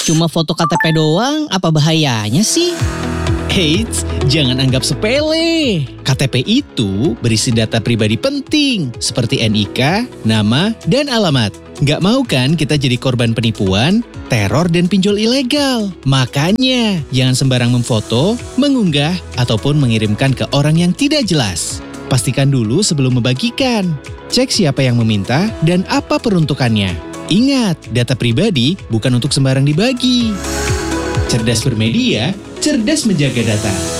Cuma foto KTP doang, apa bahayanya sih? Eits, jangan anggap sepele. KTP itu berisi data pribadi penting seperti NIK, nama, dan alamat. Nggak mau kan kita jadi korban penipuan, teror, dan pinjol ilegal? Makanya, jangan sembarang memfoto, mengunggah, ataupun mengirimkan ke orang yang tidak jelas. Pastikan dulu sebelum membagikan. Cek siapa yang meminta dan apa peruntukannya. Ingat, data pribadi bukan untuk sembarang dibagi. Cerdas bermedia, cerdas menjaga data.